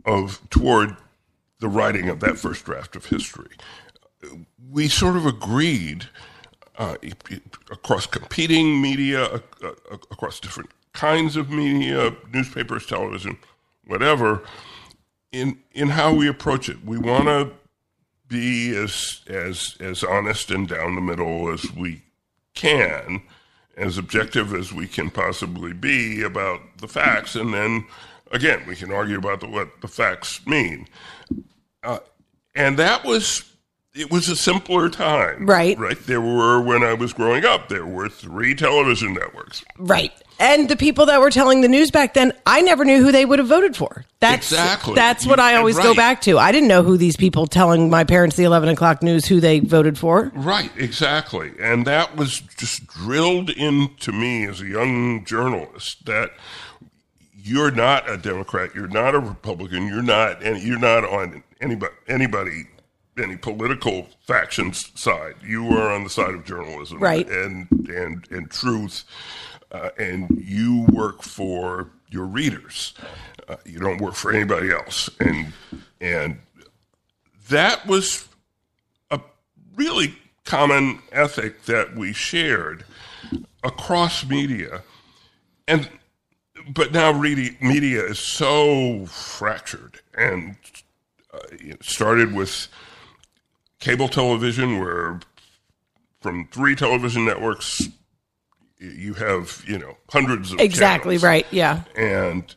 toward the writing of that first draft of history. We sort of agreed across competing media, across different kinds of media, newspapers, television, whatever, in how we approach it. We want to be as honest and down the middle as we can, as objective as we can possibly be about the facts, and then again we can argue about what the facts mean. And it was a simpler time. Right. There were, when I was growing up, there were 3 television networks. Right. And the people that were telling the news back then, I never knew who they would have voted for. Exactly. That's what I always go back to. I didn't know who these people telling my parents the 11 o'clock news, who they voted for. Right, exactly. And that was just drilled into me as a young journalist, that you're not a Democrat, you're not a Republican, you're not on any political faction's side. You are on the side of journalism, right, and truth, and you work for your readers. You don't work for anybody else, and that was a really common ethic that we shared across media, but now media is so fractured, and it started with cable television, where from 3 television networks, you have, hundreds of exactly channels. Right, yeah. And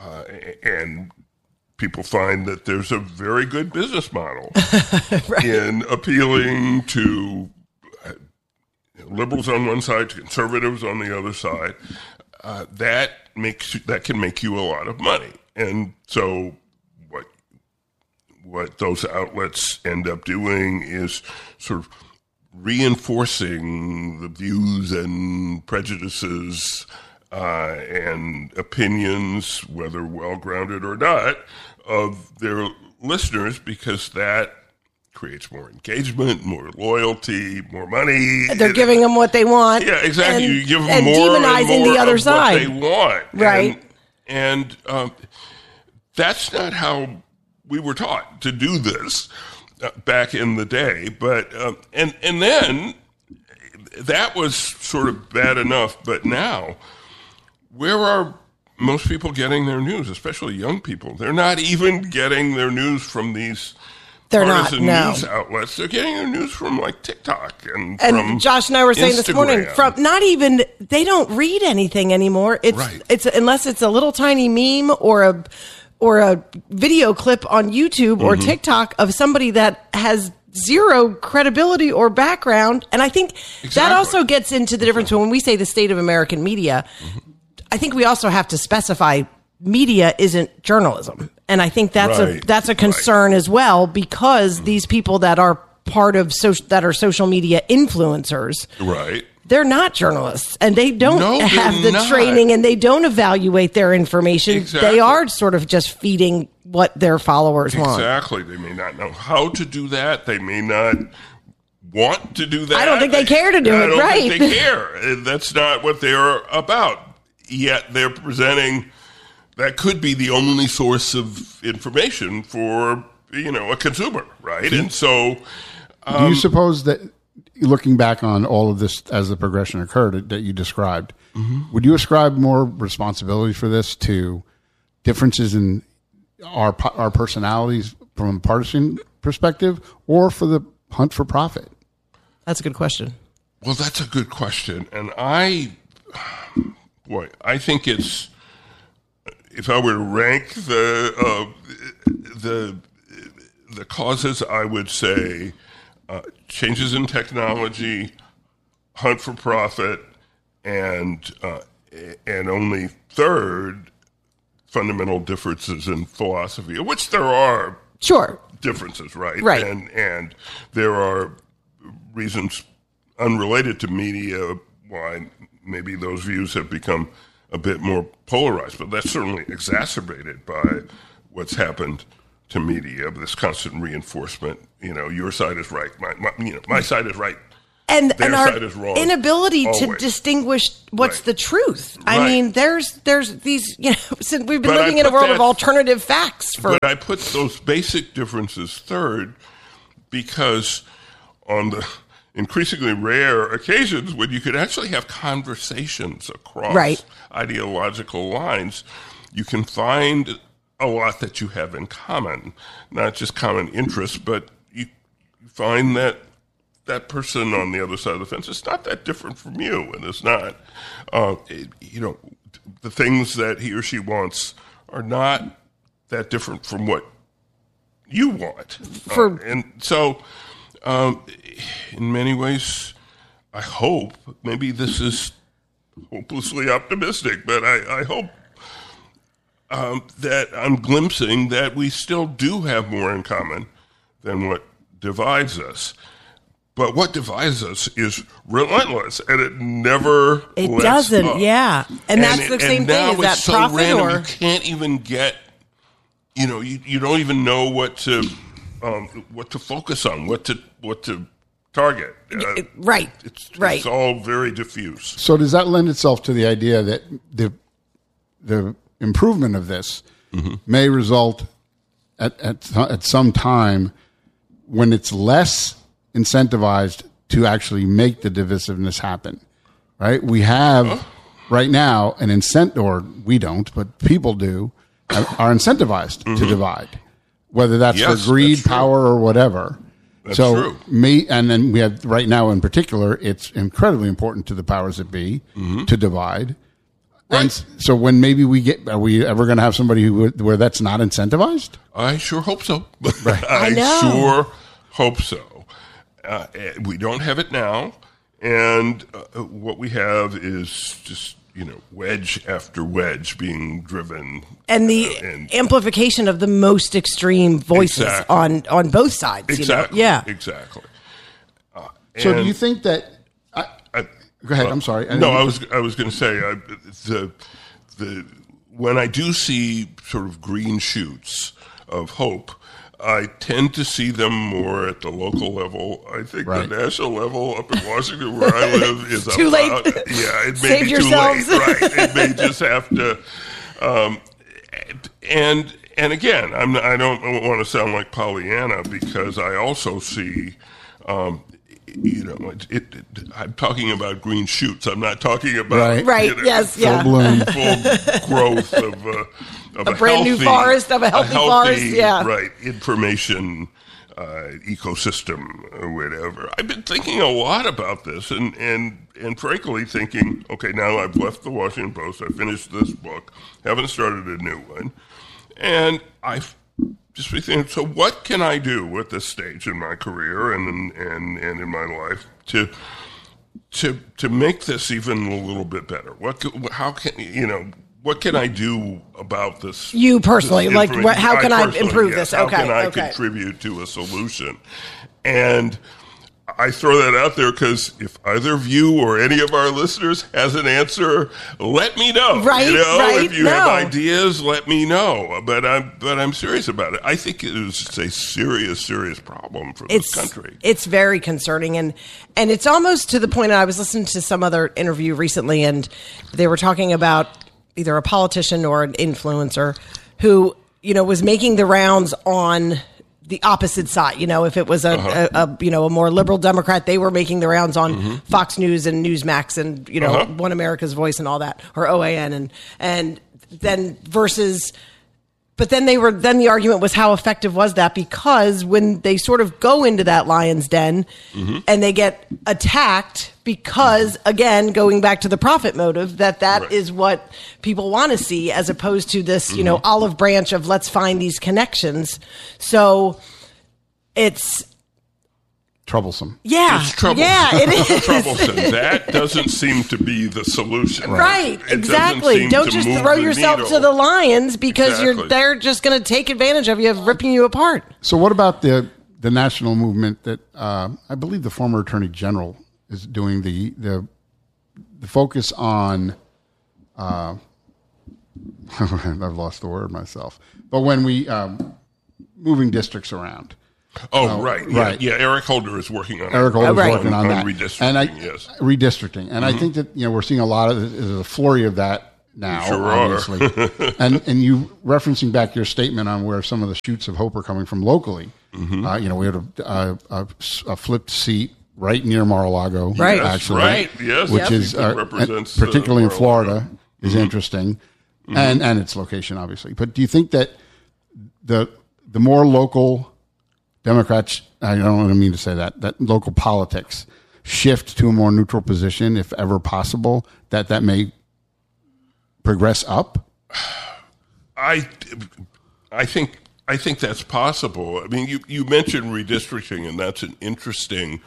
people find that there's a very good business model right, in appealing to liberals on one side, to conservatives on the other side. That can make you a lot of money. And so what those outlets end up doing is sort of reinforcing the views and prejudices and opinions, whether well-grounded or not, of their listeners, because that creates more engagement, more loyalty, more money. They're giving them what they want. Yeah, exactly. And, you give them and more demonizing and more the other of side. what they want. Right. And that's not how we were taught to do this back in the day. But and then that was sort of bad enough. But now, where are most people getting their news, especially young people? They're not even getting their news from these partisan news outlets. They're getting their news from like TikTok and from Josh and I were saying Instagram. this morning, from not even, they don't read anything anymore. It's unless it's a little tiny meme or a video clip on YouTube or TikTok of somebody that has zero credibility or background. And I think that also gets into the difference when we say the state of American media. I think we also have to specify media isn't journalism. And I think that's a concern as well, because these people that are part of that are social media influencers, they're not journalists, and they don't have the training, and they don't evaluate their information. Exactly. They are sort of just feeding what their followers want. Exactly. They may not know how to do that. They may not want to do that. I don't think they care to do it, right? I don't think they care. That's not what they're about. Yet they're presenting that could be the only source of information for, a consumer, right? And so... do you suppose that, looking back on all of this as the progression occurred that you described, would you ascribe more responsibility for this to differences in our personalities from a partisan perspective, or for the hunt for profit? That's a good question. Well, that's a good question. And I think it's, if I were to rank the causes, I would say changes in technology, hunt for profit, and only third, fundamental differences in philosophy, of which there are differences, right? Right. And there are reasons unrelated to media why maybe those views have become a bit more polarized, but that's certainly exacerbated by what's happened to media, this constant reinforcement. Your side is right, my side is right. and their our side is wrong. Inability to Always. distinguish what's Right. the truth. I Right. mean, there's these, since we've been But I living in a put world of that- alternative facts for. But I put those basic differences third because on the increasingly rare occasions when you could actually have conversations across Right. ideological lines, you can find a lot that you have in common, not just common interests, but you find that that person on the other side of the fence is not that different from you, and it's not, the things that he or she wants are not that different from what you want. And so, in many ways, I hope, maybe this is hopelessly optimistic, but I hope that I'm glimpsing that we still do have more in common than what divides us. But what divides us is relentless, and it never lets doesn't, up. yeah. And that's the same now thing, is it's that so profit random, or... you can't even get, you don't even know what to focus on, what to target. Right, right. It's all very diffuse. So does that lend itself to the idea that the improvement of this may result at some time when it's less incentivized to actually make the divisiveness happen, right? We have right now an incentive, or we don't, but people do, are incentivized to divide, whether that's for greed, power, or whatever. That's true. And then we have right now in particular, it's incredibly important to the powers that be to divide. Right. And so when maybe are we ever going to have somebody where that's not incentivized? I sure hope so. Right. I know. Sure hope so. We don't have it now, and what we have is just wedge after wedge being driven, and the amplification of the most extreme voices on both sides. Exactly. Yeah, exactly. So do you think that? Go ahead. I'm sorry. I was going to say the when I do see sort of green shoots of hope, I tend to see them more at the local level. I think the national level up in Washington, where I live, is too late. It may Save be yourselves. too late. Right? It may just have to. And again, I don't want to sound like Pollyanna because I also see. I'm talking about green shoots. I'm not talking about full bloom, full growth of a brand new forest, of a healthy forest. Yeah, right. Information ecosystem or whatever. I've been thinking a lot about this, and frankly thinking, okay, now I've left the Washington Post. I finished this book. Haven't started a new one, and I've just be thinking, so what can I do at this stage in my career and in my life to make this even a little bit better? What can I do about this? You personally, how can I improve this? How Okay, can I contribute to a solution? And I throw that out there because if either of you or any of our listeners has an answer, let me know. Right, If you have ideas, let me know. But I'm serious about it. I think it is a serious problem for this country. It's very concerning, and it's almost to the point. I was listening to some other interview recently, and they were talking about either a politician or an influencer who was making the rounds on the opposite side. If it was a more liberal Democrat, they were making the rounds on Fox News and Newsmax and One America's Voice and all that, or OAN, and then versus. But then the argument was, how effective was that? Because when they sort of go into that lion's den and they get attacked, because again, going back to the profit motive, that is what people want to see, as opposed to this, olive branch of let's find these connections. So it's troublesome. Yeah. It's troublesome. Yeah, it is. Troublesome. That doesn't seem to be the solution. Right. Exactly. Don't just throw yourself to the lions because they're just going to take advantage of you, ripping you apart. So what about the national movement that I believe the former Attorney General is doing, the focus on I've lost the word myself. But when we moving districts around, Oh, right. Yeah, Eric Holder is working on Eric Holder is working on that. Redistricting, redistricting. And I think that, we're seeing a lot of, there's a flurry of that now, sure obviously. and you referencing back your statement on where some of the shoots of hope are coming from locally. Mm-hmm. We had a flipped seat right near Mar-a-Lago, right? Actually, right? Yes, which is represents, particularly in Florida is interesting, and its location, obviously. But do you think that the more local Democrats, I don't mean to say that local politics shift to a more neutral position, if ever possible, that may progress up? I think that's possible. I mean, you mentioned redistricting, and that's an interesting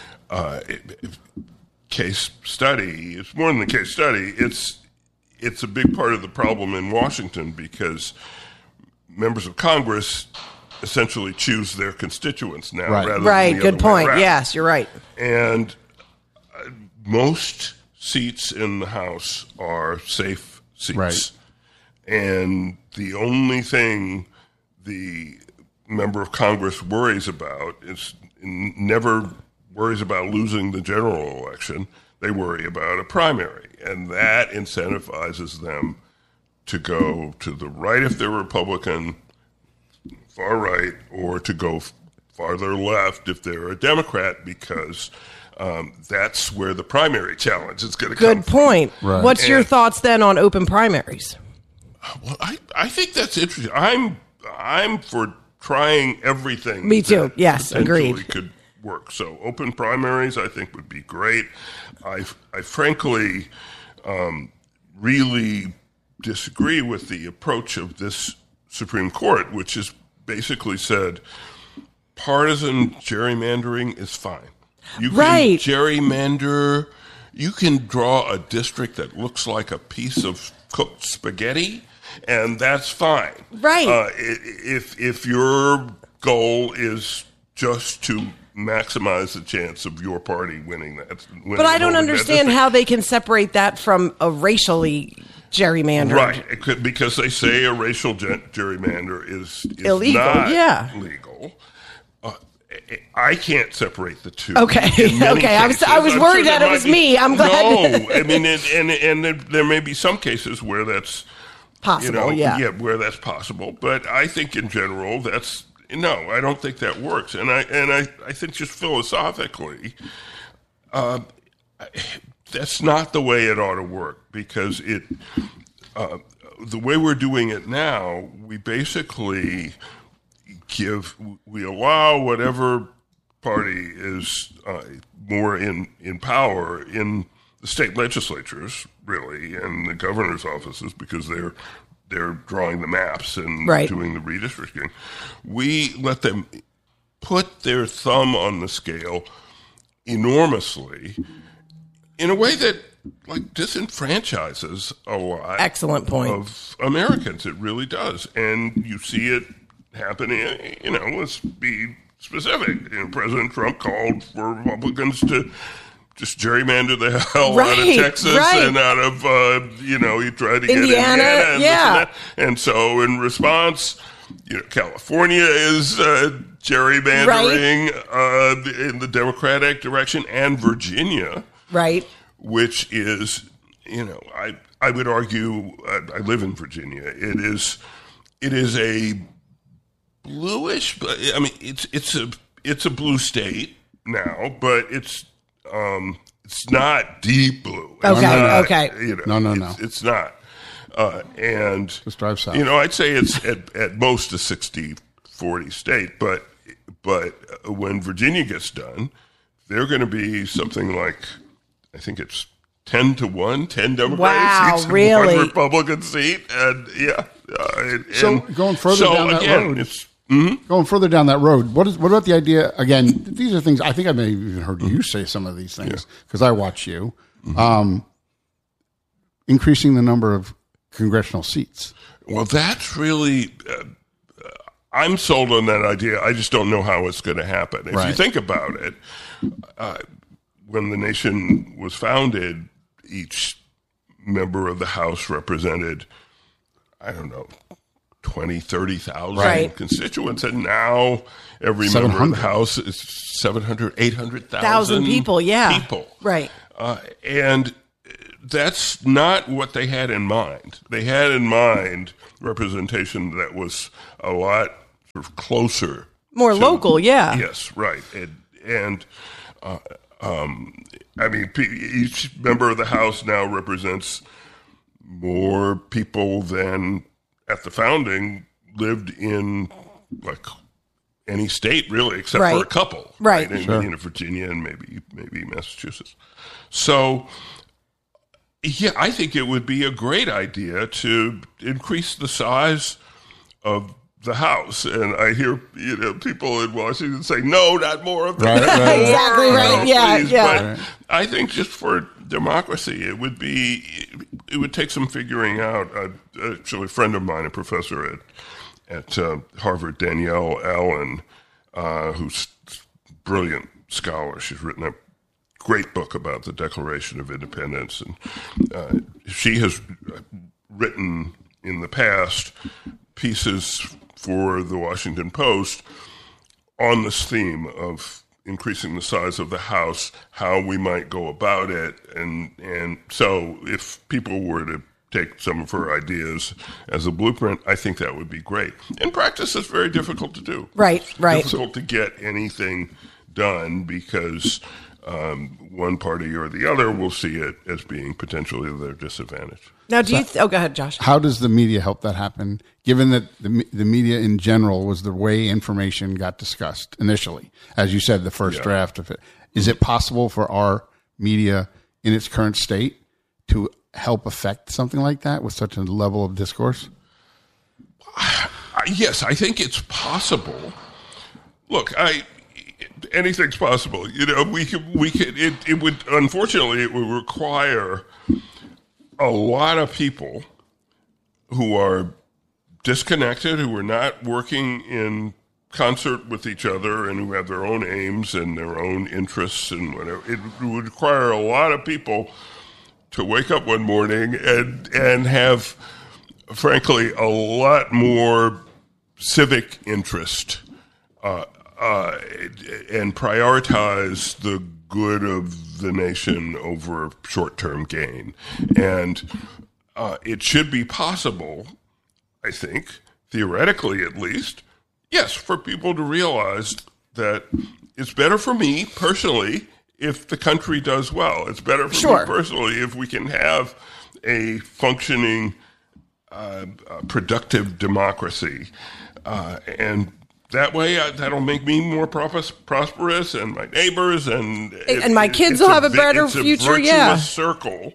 case study. It's more than a case study. It's a big part of the problem in Washington because members of Congress essentially choose their constituents now. Right. Rather right. than the Good other way point. around. Yes, you're right. And most seats in the House are safe seats. Right. And the only thing the member of Congress worries about is never worries about losing the general election. They worry about a primary. And that incentivizes them to go to the right if they're Republican, far right, or to go farther left if they're a Democrat, because that's where the primary challenge is going to come Good point. Right. What's your thoughts then on open primaries? Well, I think that's interesting. I'm for trying everything. Me too. That Yes, potentially agreed. Could work. So open primaries, I think, would be great. I frankly really disagree with the approach of this Supreme Court, which has basically said partisan gerrymandering is fine. You can Right. gerrymander. You can draw a district that looks like a piece of cooked spaghetti, and that's fine. Right. If your goal is just to maximize the chance of your party winning that. But I don't understand how they can separate that from a racially gerrymandered. Right, because they say a racial gerrymander is illegal. Not yeah, legal. I can't separate the two. Okay, okay. I was worried that it was me. I'm glad. No, I mean, and there may be some cases where that's possible. Where that's possible. But I think in general, that's no. I don't think that works. And I think just philosophically, that's not the way it ought to work, because the way we're doing it now, we basically we allow whatever party is more in power in the state legislatures, really, and the governor's offices, because they're drawing the maps and doing the redistricting. We let them put their thumb on the scale enormously in a way that disenfranchises a lot. Excellent point. Of Americans. It really does, and you see it happening. Let's be specific. President Trump called for Republicans to just gerrymander the hell out of Texas and out of he tried to get Indiana and so in response, California is gerrymandering in the Democratic direction, and Virginia, which is I would argue, I live in Virginia. It is a bluish, but I mean it's a blue state now, but it's not deep blue. Okay. No. It's not. And just drive south. I'd say it's at most a 60-40 state, but when Virginia gets done, they're going to be something like, I think it's 10-1, 10 Democratic seats, really? 1 Republican seat, and going further down that road. Going further down that road, what about the idea? Again, these are things I think I may have even heard you say some of these things because I watch you. Increasing the number of congressional seats. Well, that's really. I'm sold on that idea. I just don't know how it's going to happen. If you think about it, when the nation was founded, each member of the House represented, I don't know, 20, 30,000 Right. constituents. And now every member of the House is 700, 800,000 people. Yeah. People. Right. And that's not what they had in mind. They had in mind representation that was a lot sort of closer. More local, yeah. Yes, right. And I mean, each member of the House now represents more people than at the founding lived in like any state, really, except for a couple, right? In Virginia and maybe Massachusetts. So, yeah, I think it would be a great idea to increase the size of the House, and I hear people in Washington say, "No, not more of that." Right. Exactly right. Yeah. But I think just for democracy, it would take some figuring out. Actually, a friend of mine, a professor at Harvard, Danielle Allen, who's a brilliant scholar. She's written a great book about the Declaration of Independence, and she has written in the past pieces for the Washington Post on this theme of increasing the size of the House, how we might go about it, and so if people were to take some of her ideas as a blueprint, I think that would be great. In practice, it's very difficult to do. Right. Difficult to get anything done because one party or the other will see it as being potentially their disadvantage. Now, go ahead, Josh. How does the media help that happen, given that the media in general was the way information got discussed initially? As you said, the first draft of it. Is it possible for our media in its current state to help affect something like that with such a level of discourse? Yes, I think it's possible. Look, anything's possible. We could. It would. Unfortunately, it would require a lot of people who are disconnected, who are not working in concert with each other, and who have their own aims and their own interests and whatever. It would require a lot of people to wake up one morning and have, frankly, a lot more civic interest and prioritize the good of the nation over short-term gain. And it should be possible, I think, theoretically at least, yes, for people to realize that it's better for me personally if the country does well. It's better for me personally if we can have a functioning, productive democracy. And that way, that'll make me more prosperous, and my neighbors, and my kids will have a better future. Yeah, circle.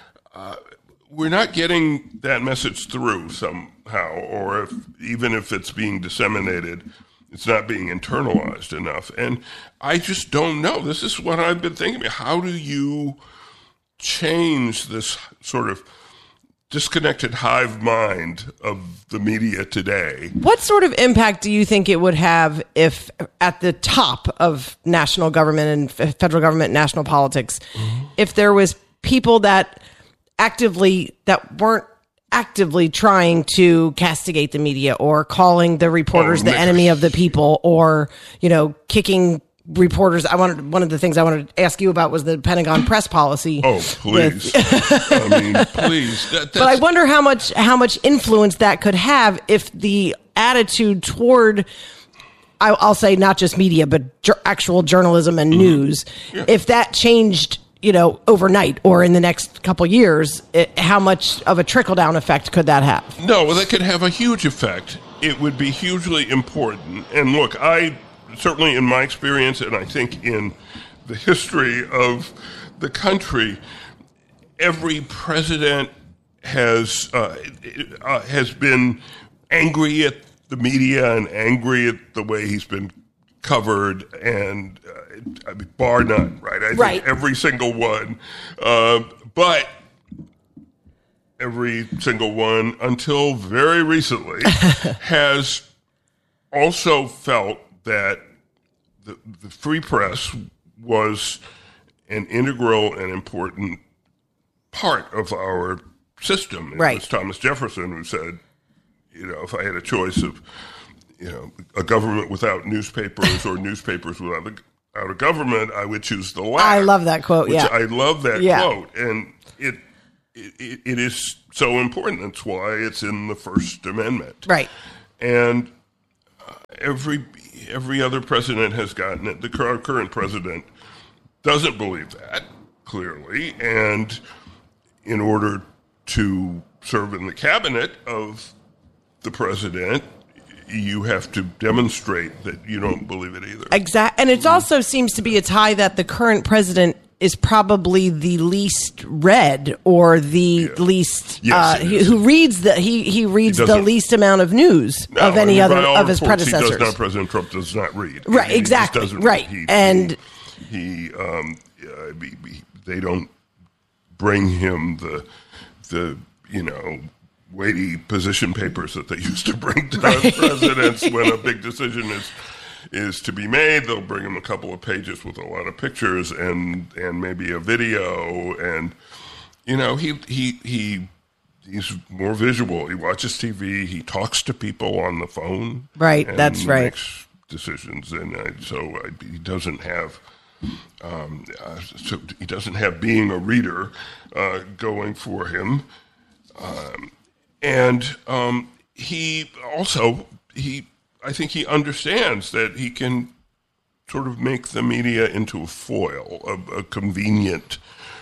We're not getting that message through somehow, or even if it's being disseminated, it's not being internalized enough. And I just don't know. This is what I've been thinking about. How do you change this sort of disconnected hive mind of the media today? What sort of impact do you think it would have if at the top of national government and federal government, national politics, if there was people that weren't actively trying to castigate the media or calling the reporters the enemy of the people, or, kicking reporters? One of the things I wanted to ask you about was the Pentagon press policy. Oh, please. I mean, please. But I wonder how much influence that could have if the attitude toward, I'll say not just media, but actual journalism and news, if that changed, overnight or in the next couple years, how much of a trickle-down effect could that have? No, well, that could have a huge effect. It would be hugely important. And look, certainly in my experience, and I think in the history of the country, every president has been angry at the media and angry at the way he's been covered, and bar none, right? I think every single one. But every single one, until very recently, has also felt that the free press was an integral and important part of our system. It was Thomas Jefferson who said, if I had a choice of, a government without newspapers or newspapers without a government, I would choose the latter. I love that quote. Yeah, I love that quote, and it is so important. That's why it's in the First Amendment, right? And every other president has gotten it. The current president doesn't believe that, clearly, and in order to serve in the cabinet of the president, you have to demonstrate that you don't believe it either. Exactly. And it also seems to be a tie that the current president is probably the least read or the least who reads he reads the least amount of news of any other of his predecessors. President Trump does not read. Right, exactly. Right. They don't bring him the weighty position papers that they used to bring to presidents when a big decision is to be made. They'll bring him a couple of pages with a lot of pictures and maybe a video, and he's more visual. He watches TV. He talks to people on the phone. Right, that's right. Makes decisions, and he doesn't have. So he doesn't have being a reader going for him. I think he understands that he can sort of make the media into a foil, a convenient,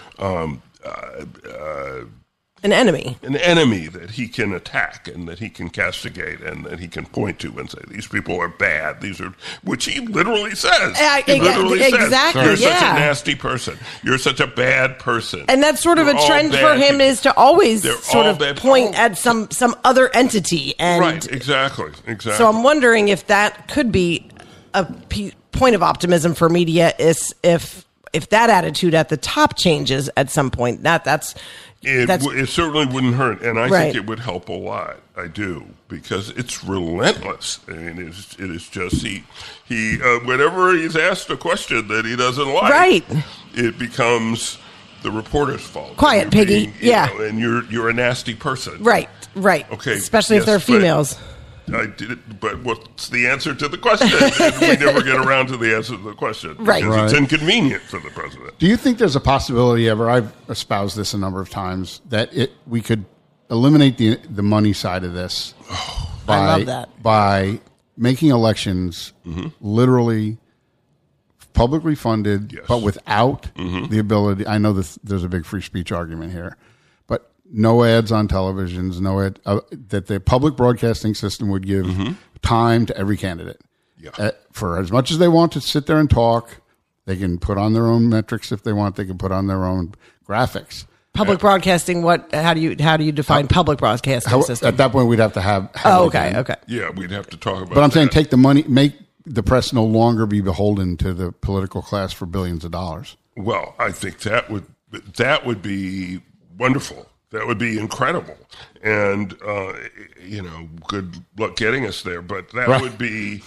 an enemy that he can attack and that he can castigate and that he can point to and say, these people are bad. Which he literally says. Exactly. You're such a nasty person. You're such a bad person. And that's sort of a trend for him is to always sort of point at some other entity. And right. Exactly. So I'm wondering if that could be a point of optimism for media is if that attitude at the top changes at some point. It certainly wouldn't hurt, and I think it would help a lot. I do, because it's relentless. I mean, it is just he whenever he's asked a question that he doesn't like, it becomes the reporter's fault. Quiet, piggy. And you're a nasty person. Right. Okay. Especially if they're females. I did it, but what's the answer to the question? And we never get around to the answer to the question. Right. Because it's inconvenient for the president. Do you think there's a possibility ever, I've espoused this a number of times, that we could eliminate the money side of this I love that. by making elections literally publicly funded, but without the ability, I know there's a big free speech argument here, but no ads on televisions, that the public broadcasting system would give time to every candidate. Yeah. For as much as they want to sit there and talk, they can put on their own metrics if they want. They can put on their own graphics. Public broadcasting. How do you define public broadcasting system? At that point, we'd have to have. Okay. Yeah, we'd have to talk about. But I'm saying, take the money, make the press no longer be beholden to the political class for billions of dollars. Well, I think that would be wonderful. That would be incredible, and good luck getting us there. But that would be.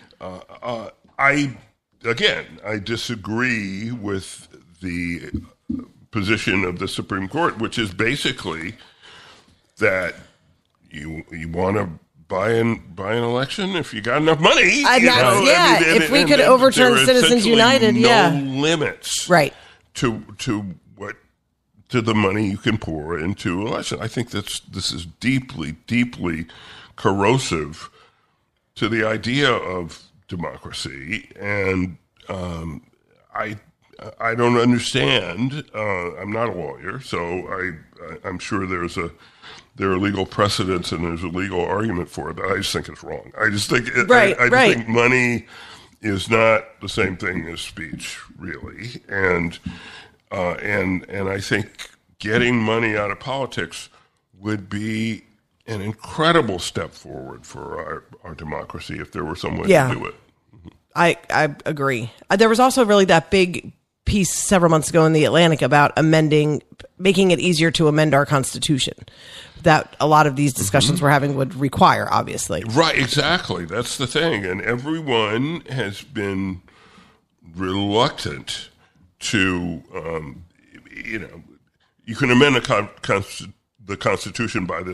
I disagree with the position of the Supreme Court, which is basically that you want to buy an election if you got enough money. If we could overturn Citizens United, no limits, right, to the money you can pour into election. I think this is deeply, deeply corrosive to the idea of democracy, and I don't understand. I'm not a lawyer, so I'm sure there are legal precedents and there's a legal argument for it, but I just think it's wrong. I just think I think money is not the same thing as speech, really, and I think getting money out of politics would be an incredible step forward for our democracy if there were some way to do it. I agree. There was also really that big piece several months ago in The Atlantic about making it easier to amend our Constitution. That a lot of these discussions we're having would require, obviously. Right, exactly. That's the thing. And everyone has been reluctant to, you can amend the Constitution by this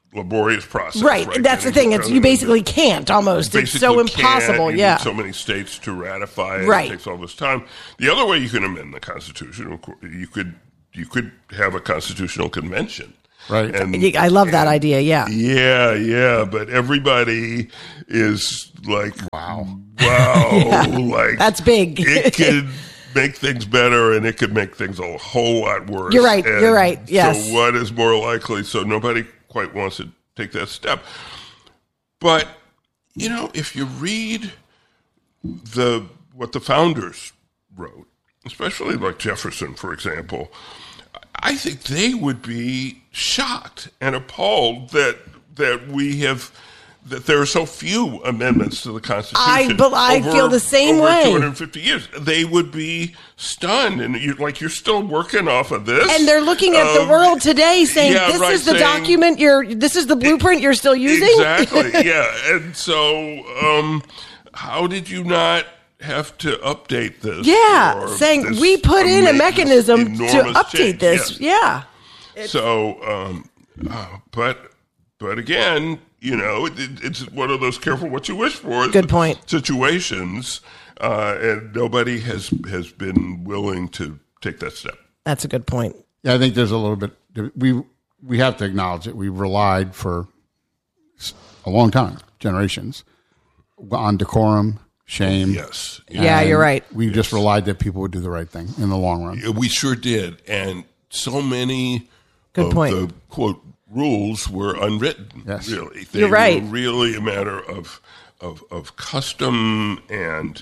laborious process. Right. That's the thing. You basically can't almost. It's so impossible. You need so many states to ratify it. Right. It takes all this time. The other way you can amend the Constitution, you could have a constitutional convention. Right. I love that idea. Yeah. Yeah. But everybody is like, wow. Yeah. Like, that's big. It could make things better and it could make things a whole lot worse. You're right. And you're right. Yes. So what is more likely? So nobody quite wants to take that step. But, if you read what the founders wrote, especially like Jefferson, for example, I think they would be shocked and appalled that there are so few amendments to the Constitution. I feel the same way. 250 years, they would be stunned, and you're still working off of this. And they're looking at the world today, saying, "This is the document. This is the blueprint you're still using." Exactly. Yeah, and so how did you not have to update this? Yeah, saying we put in a mechanism to update this. Yes. Yeah. So, but again, it's one of those careful what you wish for. Good point. Situations, and nobody has been willing to take that step. That's a good point. Yeah, I think there's a little bit. We have to acknowledge it. We've relied for a long time, generations, on decorum. Shame. Yes. Yeah, you're right. We just relied that people would do the right thing in the long run. We sure did. And so many the, quote, rules were unwritten, yes. Really. You're right. Were really a matter of custom and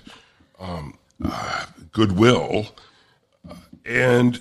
goodwill. And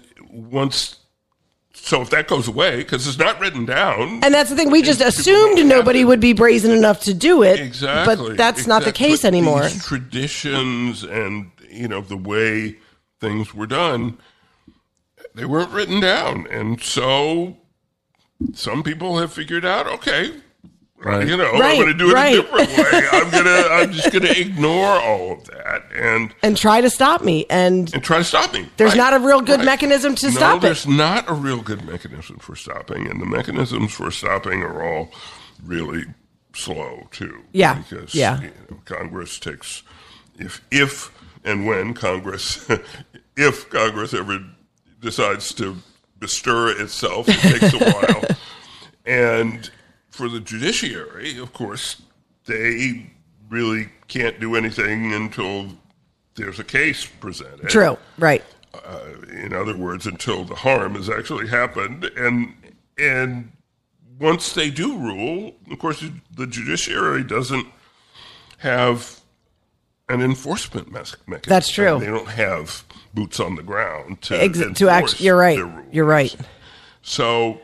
so if that goes away, because it's not written down. And that's the thing. We just assumed nobody would be brazen enough to do it. Exactly. But that's not the case anymore. These traditions and, the way things were done, they weren't written down. And so some people have figured out, okay, right. I'm going to do it a different way. I'm just going to ignore all of that and try to stop me. And try to stop me. There's not a real good mechanism to stop it. There's not a real good mechanism for stopping, and the mechanisms for stopping are all really slow too. Yeah. Because Congress takes if and when Congress if Congress ever decides to bestir itself, it takes a while. And for the judiciary, of course, they really can't do anything until there's a case presented. True, right. In other words, until the harm has actually happened. And once they do rule, of course, the judiciary doesn't have an enforcement mechanism. That's true. They don't have boots on the ground to enforce you're right. their rules. You're right. So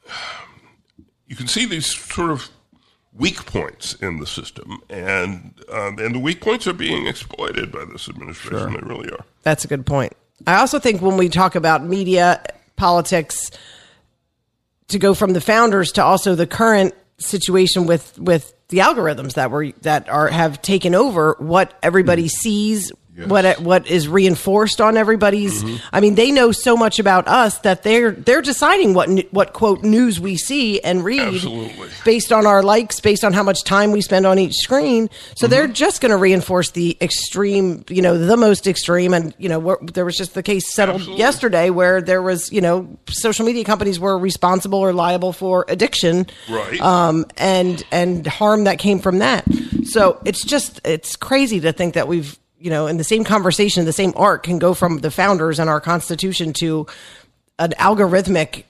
you can see these sort of weak points in the system, and the weak points are being exploited by this administration. Sure. They really are. That's a good point. I also think when we talk about media, politics, to go from the founders to also the current situation with the algorithms that have taken over what everybody sees. Yes. What is reinforced on everybody's? Mm-hmm. I mean, they know so much about us that they're deciding what quote news we see and read. Absolutely. Based on our likes, based on how much time we spend on each screen. So they're just going to reinforce the extreme, the most extreme. And there was just the case settled yesterday where there was, social media companies were responsible or liable for addiction, right? And harm that came from that. So it's crazy to think that we've. In the same conversation, the same arc can go from the founders and our Constitution to an algorithmic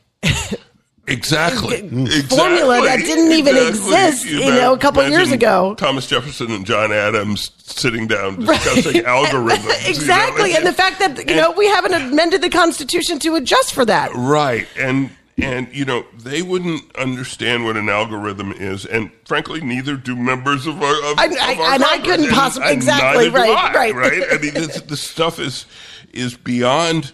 formula that didn't even exist, a couple years ago. Thomas Jefferson and John Adams sitting down discussing algorithms. Exactly. And the fact that, we haven't amended the Constitution to adjust for that. Right. And they wouldn't understand what an algorithm is, and frankly, neither do members of our and I couldn't possibly exactly right. I mean, this stuff is beyond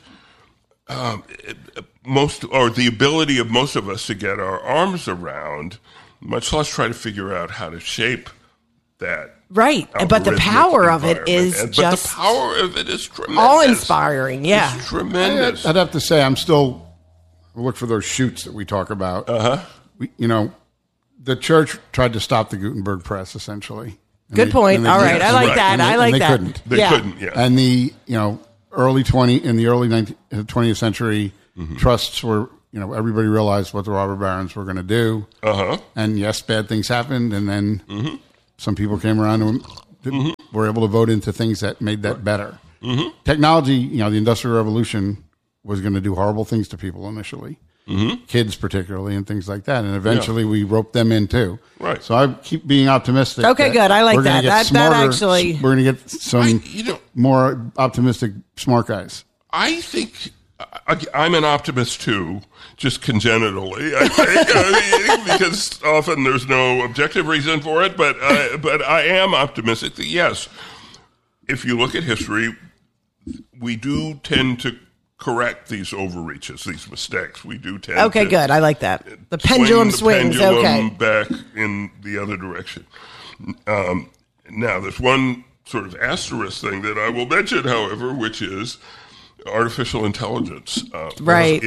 the ability of most of us to get our arms around, much less try to figure out how to shape that. Right, but the power of it is but the power of it is tremendous, awe-inspiring. Yeah, it's tremendous. I'd have to say I'm still. Look for those shoots that we talk about. Uh-huh. the church tried to stop the Gutenberg press, essentially. Good point. All right. I like that. I like that. They couldn't, yeah. And the, early 20th century, trusts were, everybody realized what the robber barons were going to do. And yes, bad things happened. And then some people came around and were able to vote into things that made that better. Technology, the Industrial Revolution was going to do horrible things to people initially. Kids particularly, and things like that, and eventually we roped them in too. Right. So I keep being optimistic. Okay, good. I like that. That actually, we're going to get some more optimistic, smart guys. I think I'm an optimist too, just congenitally. I think, because often there's no objective reason for it, but I am optimistic that yes, if you look at history, we do tend to correct these overreaches, these mistakes. We do tend to good. I like that. The pendulum swings. Pendulum back in the other direction. Now, there's one sort of asterisk thing that I will mention, however, which is artificial intelligence. Right.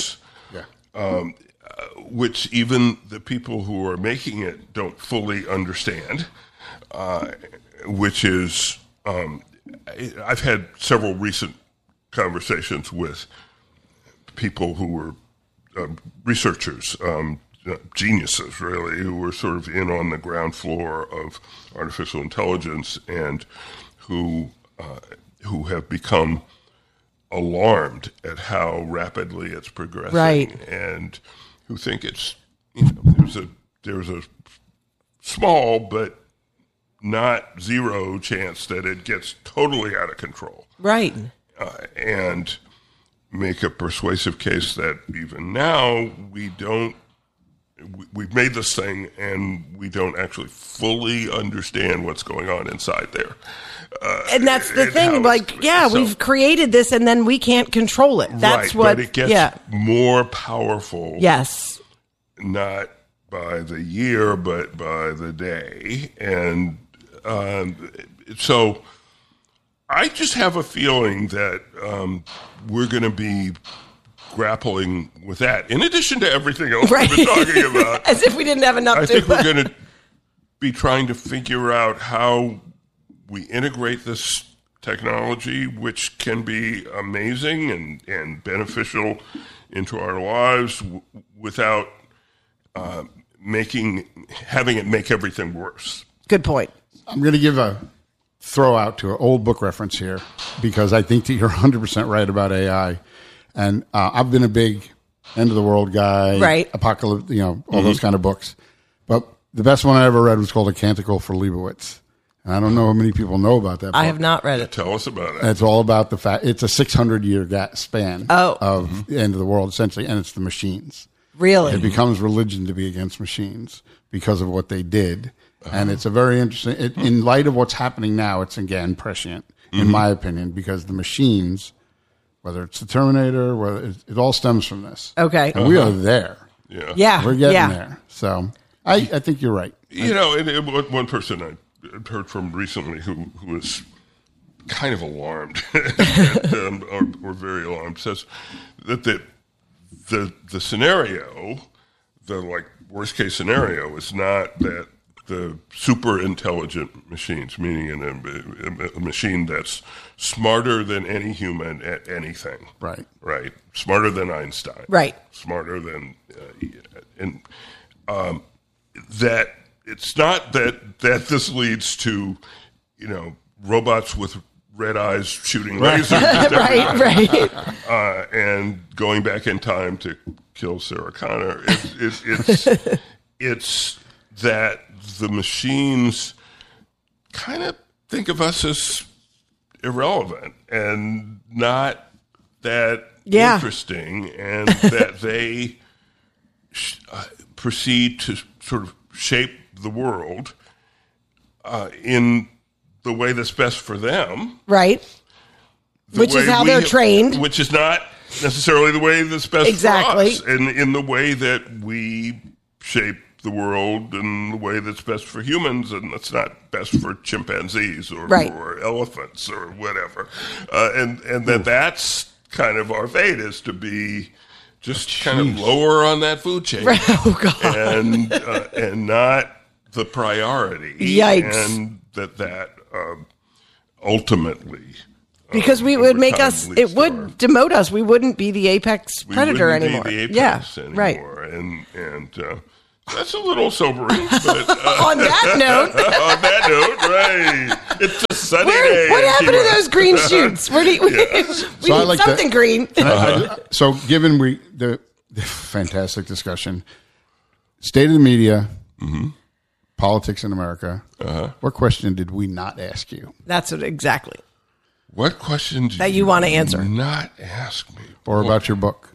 Which even the people who are making it don't fully understand, which is, I've had several recent conversations with people who were researchers, geniuses, really, who were sort of in on the ground floor of artificial intelligence and who have become alarmed at how rapidly it's progressing, right, and who think it's there's a small but not zero chance that it gets totally out of control, right. And make a persuasive case that even now we've made this thing and we don't actually fully understand what's going on inside there. And that's the thing, we've created this and then we can't control it. That's right, but it gets more powerful. Yes. Not by the year, but by the day. And so I just have a feeling that we're going to be grappling with that, in addition to everything else we've been talking about. As if we didn't have enough I think we're going to be trying to figure out how we integrate this technology, which can be amazing and beneficial into our lives without having it make everything worse. Good point. I'm going to give a throw out to an old book reference here because I think that you're 100% right about AI. And I've been a big end of the world guy, right? Apocalypse, all those kind of books. But the best one I ever read was called A Canticle for Leibowitz. And I don't know how many people know about that book. I have not read it. Tell us about it. It's all about the fact it's a 600-year span of the end of the world, essentially, and it's the machines. Really? It becomes religion to be against machines because of what they did. And it's a very interesting, in light of what's happening now, it's again prescient, in my opinion, because the machines, whether it's the Terminator, whether it all stems from this. Okay. And we are there. Yeah. We're getting there. So I think you're right. And one person I heard from recently who was kind of alarmed or very alarmed says that the scenario, the worst case scenario, is not that the super intelligent machines, meaning a machine that's smarter than any human at anything. Right. Smarter than Einstein. Right. Smarter than, that it's not that this leads to, robots with red eyes shooting lasers. Right. And going back in time to kill Sarah Connor. It's that the machines kind of think of us as irrelevant and not that interesting, and that they proceed to sort of shape the world in the way that's best for them. Right. Which is how they're trained. Which is not necessarily the way that's best for us. And in the way that we shape the world in the way that's best for humans, and that's not best for chimpanzees or for elephants or whatever. And that's kind of our fate, is to be just kind of lower on that food chain. Oh, God. And not the priority. Yikes. And that ultimately... Because it would demote us. We wouldn't be the apex predator anymore. Be the apex anymore. Right. And that's a little sobering. But, on that note, right? It's a sunny day. What happened to those green shoots? We need something green. So, given the fantastic discussion, state of the media, politics in America. What question did we not ask you? That's it, exactly. What question did you want to answer? Not ask me, or about your book?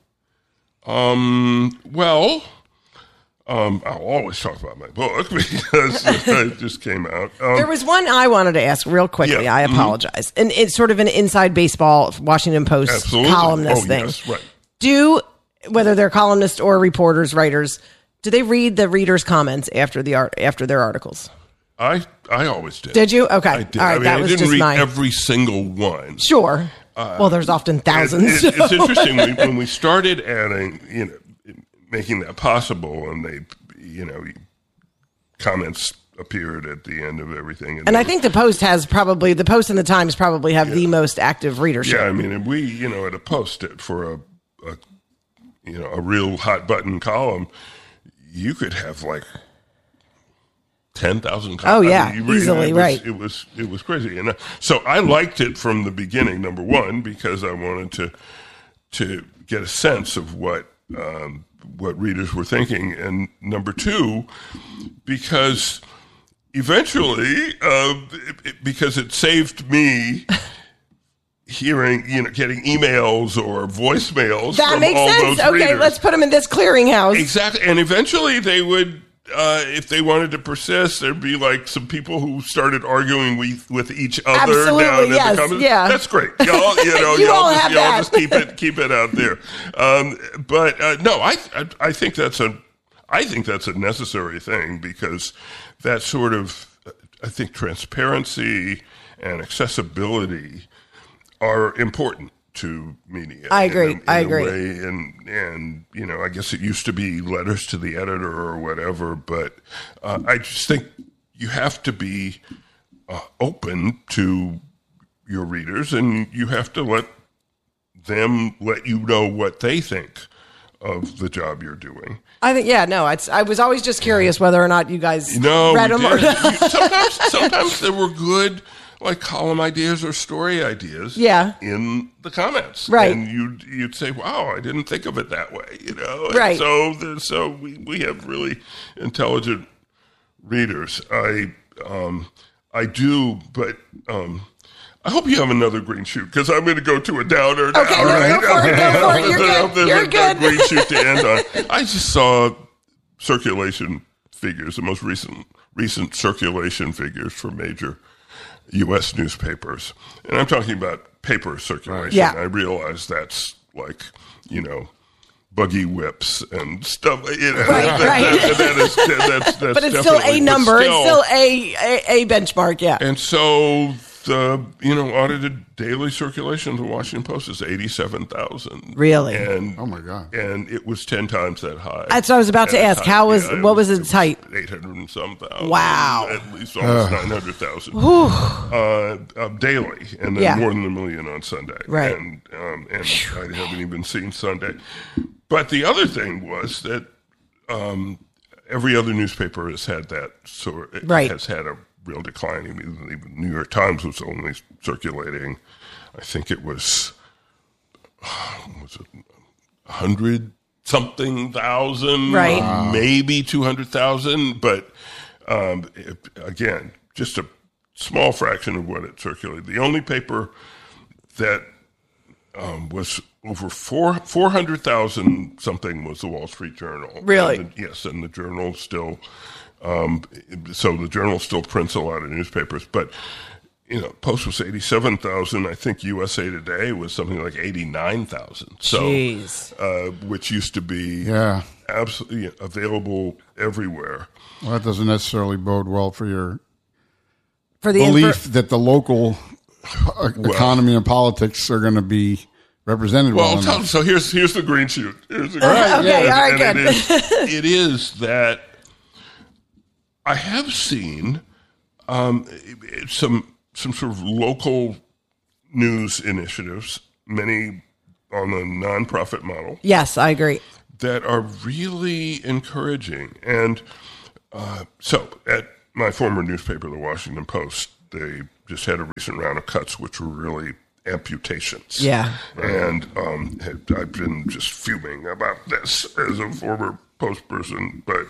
Well, I'll always talk about my book because it just came out. There was one I wanted to ask real quickly. I apologize, and it's sort of an inside baseball Washington Post columnist thing. Yes, right. Whether they're columnists or reporters, writers, do they read the readers' comments after their articles? I always did. Did you? Okay. I did. All right, I didn't read every single one. Sure. Well, there's often thousands. It's interesting when we started adding, making that possible, and they, comments appeared at the end of everything. And I think the Post and the Times probably have the most active readership. Yeah, I mean, and we, at a Post for a real hot button column, you could have like 10,000 copies. Oh yeah, easily, right. It was crazy, and so I liked it from the beginning. Number one, because I wanted to get a sense of what readers were thinking, and number two, because eventually, because it saved me hearing, getting emails or voicemails that from makes all sense. those Okay, readers. let's put them in this clearinghouse. Exactly, and eventually they would. If they wanted to persist, there'd be like some people who started arguing with each other. Absolutely, down in yes, the comments. yeah. That's great. Y'all, y'all just keep it out there. But no, I think that's a necessary thing, because that sort of, I think, transparency and accessibility are important to media. I agree. In a way, and I guess it used to be letters to the editor or whatever, but I just think you have to be open to your readers, and you have to let them let you know what they think of the job you're doing. I think, I was always just curious whether or not you guys read them. Sometimes there were good, like, column ideas or story ideas in the comments. Right. And you'd say, wow, I didn't think of it that way, Right. And so we have really intelligent readers. I do, but I hope you have another green shoot, because I'm going to go to a downer now. Okay, go for it. You're good. Green shoot to end on. I just saw circulation figures, the most recent circulation figures for major U.S. newspapers, and I'm talking about paper circulation. Yeah. I realize that's like, buggy whips and stuff. Right. That's but it's still a number. It's still a benchmark. Yeah. And so the audited daily circulation of the Washington Post is 87,000. Really? And oh my God! And it was 10 times that high. That's what I was about to ask. What was its height? 800 and some thousand. Wow! At least almost 900,000 daily, and then more than 1 million on Sunday. Right. And I haven't even seen Sunday. But the other thing was that every other newspaper has had that has had a real decline. Even the New York Times was only circulating, I think it was 100-something thousand, right? Maybe 200,000, but again, just a small fraction of what it circulated. The only paper that was over 400,000 something was the Wall Street Journal. Really? Yes, and the Journal still. So the Journal still prints a lot of newspapers, but Post was 87,000. I think USA Today was something like 89,000. So, which used to be absolutely available everywhere. Well, that doesn't necessarily bode well for your belief that the local economy and politics are going to be represented well enough. So here's the green shoot. Here's the green shoot. Okay, all right, good. It is that I have seen some sort of local news initiatives, many on the nonprofit model. Yes, I agree. That are really encouraging. And so at my former newspaper, the Washington Post, they just had a recent round of cuts, which were really amputations. Yeah. And I've been just fuming about this as a former Post person, but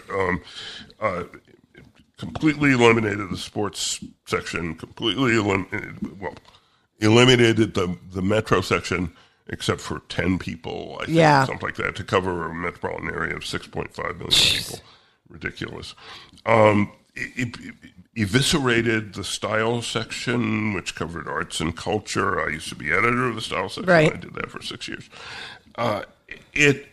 completely eliminated the sports section, completely eliminated the Metro section, except for 10 people, I think, something like that, to cover a metropolitan area of 6.5 million people. Ridiculous. It eviscerated the style section, which covered arts and culture. I used to be editor of the style section. Right. I did that for 6 years. It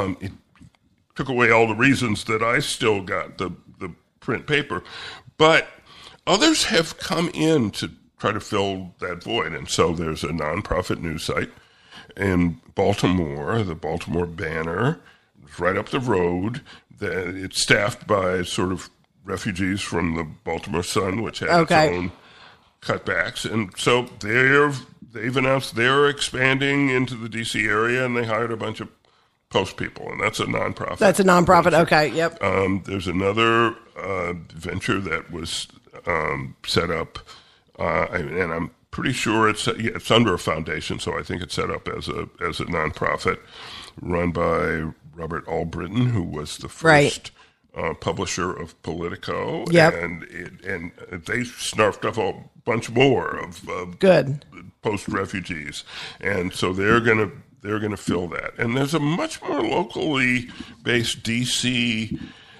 took away all the reasons that I still got the print paper, but others have come in to try to fill that void. And so there's a nonprofit news site in Baltimore, the Baltimore Banner, right up the road. It's staffed by sort of refugees from the Baltimore Sun, which had its own cutbacks. And so they've announced they're expanding into the D.C. area, and they hired a bunch of Post people, and that's a nonprofit. That's a nonprofit, okay, yep. There's another venture that was set up, and I'm pretty sure it's under a foundation, so I think it's set up as a nonprofit run by Robert Albritton, who was the first publisher of Politico. Yep. And they snarfed up a bunch more of good Post refugees, and so they're going to fill that. And there's a much more locally based DC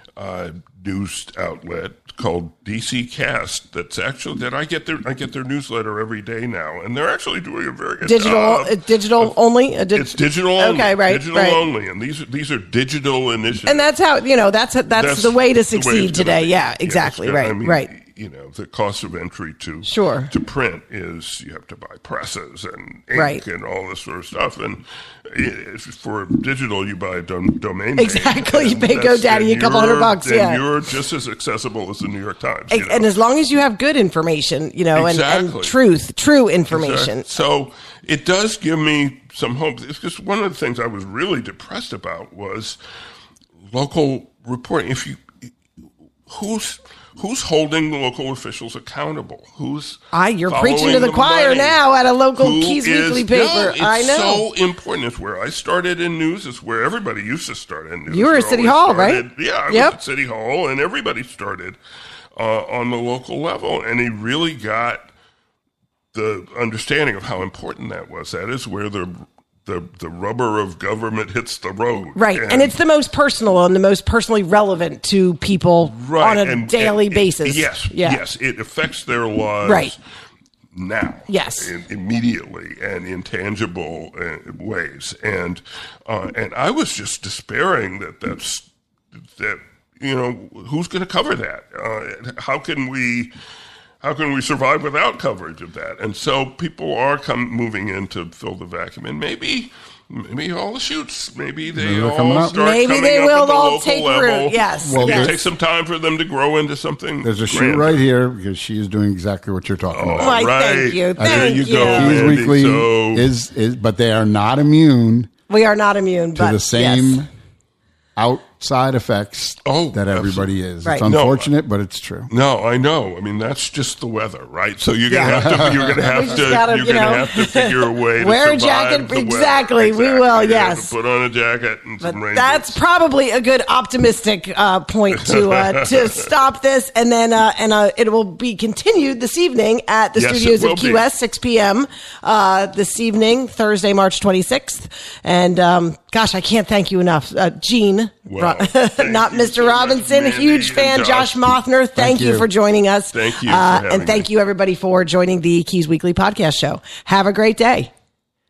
news outlet called DC Cast that I get their newsletter every day now, and they're actually doing a very good job. Digital only. It's digital only. Okay, right. Digital only, and these are digital initiatives. And that's how that's the way to succeed today. Yeah, exactly. Yes, right. I mean, right. The cost of entry to print is you have to buy presses and ink and all this sort of stuff. And for digital, you buy a domain name. Exactly. You pay GoDaddy a couple $100. And you're just as accessible as the New York Times. And as long as you have good information, and true information. Exactly. So it does give me some hope. It's just one of the things I was really depressed about was local reporting. Who's holding the local officials accountable? You're preaching to the choir now at a local Keys Weekly paper. No, I know. So important. It's where I started in news. It's where everybody used to start in news. You were at City Hall, right? Yeah, I was at City Hall, and everybody started on the local level. And he really got the understanding of how important that was. That is where the rubber of government hits the road. Right. And it's the most personal and the most personally relevant to people on a daily basis. Yes. It affects their lives now. Yes. Immediately and in tangible ways. And I was just despairing that who's going to cover that? How can we survive without coverage of that? And so people are moving in to fill the vacuum, and maybe all the shoots, maybe they all start maybe coming they up will at the all local take level. root. Yes, well, it takes some time for them to grow into something. There's a shoot right here because she is doing exactly what you're talking about. Right. Thank you. There you go. Keys Weekly is, but they are not immune. We are not immune to the same outside effects that everybody is. Right. It's unfortunate, but it's true. No, I know. I mean, that's just the weather, right? So you're gonna have to figure a way to wear a jacket. Exactly. We will. Yes. Put on a jacket and some rain that's boots. Probably a good optimistic point to stop this, and then it will be continued this evening at the studios of Key West, 6 p.m. This evening, Thursday, March 26th, and gosh, I can't thank you enough, Gene. Wow. Not Mr. Robinson. Mandy, huge fan, Josh Mothner. Thank you for joining us. Thank you. And thank you, everybody, for joining the Keys Weekly podcast show. Have a great day.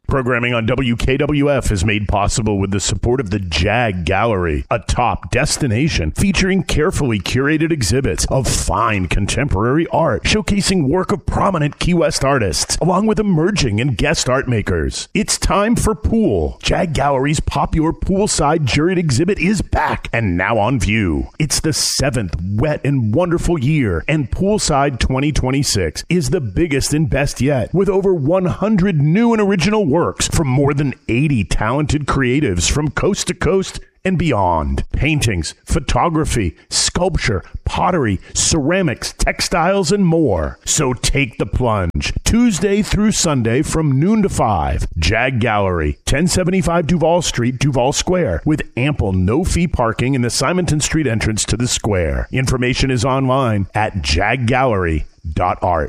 Programming on WKWF is made possible with the support of the JAG Gallery, a top destination featuring carefully curated exhibits of fine contemporary art showcasing work of prominent Key West artists, along with emerging and guest art makers. It's time for Pool. JAG Gallery's popular poolside juried exhibit is back and now on view. It's the 7th wet and wonderful year, and Poolside 2026 is the biggest and best yet, with over 100 new and original works from more than 80 talented creatives from coast to coast and beyond. Paintings, photography, sculpture, pottery, ceramics, textiles, and more. So take the plunge. Tuesday through Sunday from noon to 5. JAG Gallery, 1075 Duval Street, Duval Square, with ample no-fee parking in the Simonton Street entrance to the square. Information is online at jaggallery.art.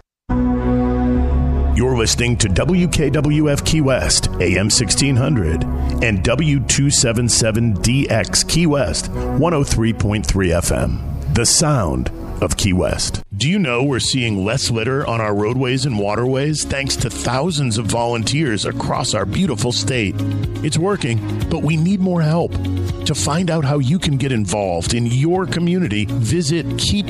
You're listening to WKWF Key West, AM 1600, and W277DX Key West, 103.3 FM. The sound of Key West. Do you know we're seeing less litter on our roadways and waterways thanks to thousands of volunteers across our beautiful state? It's working, but we need more help. To find out how you can get involved in your community, visit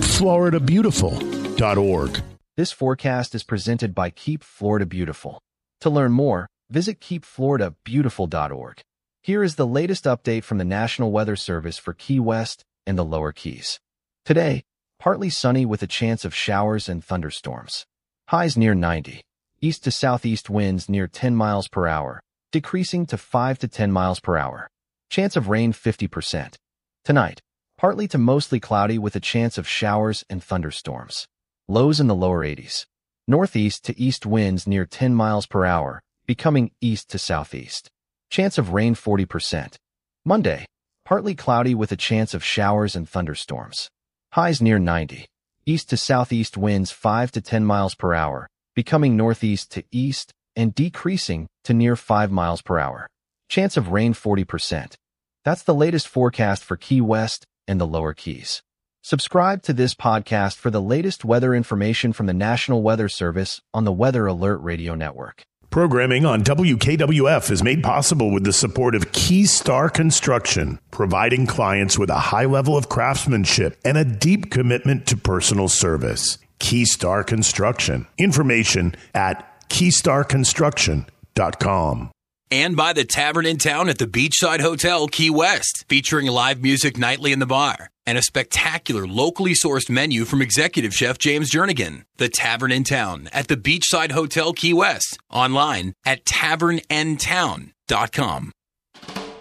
keepfloridabeautiful.org. This forecast is presented by Keep Florida Beautiful. To learn more, visit keepfloridabeautiful.org. Here is the latest update from the National Weather Service for Key West and the Lower Keys. Today, partly sunny with a chance of showers and thunderstorms. Highs near 90. East to southeast winds near 10 miles per hour, decreasing to 5 to 10 miles per hour. Chance of rain 50%. Tonight, partly to mostly cloudy with a chance of showers and thunderstorms. Lows in the lower 80s. Northeast to east winds near 10 miles per hour, becoming east to southeast. Chance of rain 40%. Monday, partly cloudy with a chance of showers and thunderstorms. Highs near 90. East to southeast winds 5 to 10 miles per hour, becoming northeast to east and decreasing to near 5 miles per hour. Chance of rain 40%. That's the latest forecast for Key West and the Lower Keys. Subscribe to this podcast for the latest weather information from the National Weather Service on the Weather Alert Radio Network. Programming on WKWF is made possible with the support of Keystar Construction, providing clients with a high level of craftsmanship and a deep commitment to personal service. Keystar Construction. Information at keystarconstruction.com. And by the Tavern in Town at the Beachside Hotel, Key West, featuring live music nightly in the bar and a spectacular locally sourced menu from Executive Chef James Jernigan. The Tavern in Town at the Beachside Hotel, Key West, online at tavernandtown.com.